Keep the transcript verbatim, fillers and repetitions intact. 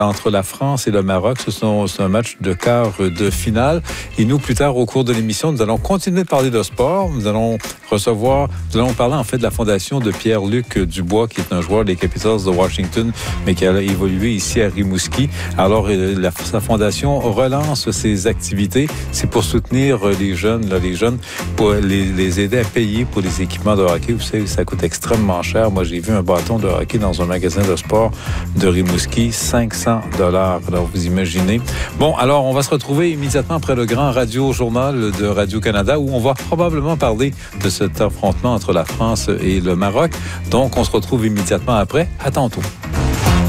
entre la France et le Maroc. Ce sont, c'est un match de quart de finale. Et nous, plus tard, au cours de l'émission, nous allons continuer de parler de sport. Nous allons recevoir, nous allons parler en fait de la fondation de Pierre-Luc Dubois, qui est un joueur des Capitals de Washington, mais qui a évolué ici à Rimouski. Alors, la, sa fondation relance ses activités. C'est pour soutenir les jeunes, là, les jeunes, pour les, les aider à payer pour les équipements de hockey. Vous savez, ça coûte extrêmement cher. Moi, j'ai vu un bâton de hockey dans un magasin de sport de Rimouski, cinq cents dollars. Alors, vous imaginez. Bon, alors, on va se retrouver immédiatement après le grand radio-journal de Radio-Canada où on va probablement parler de cet affrontement entre la France et le Maroc. Donc, on se retrouve immédiatement après. À tantôt.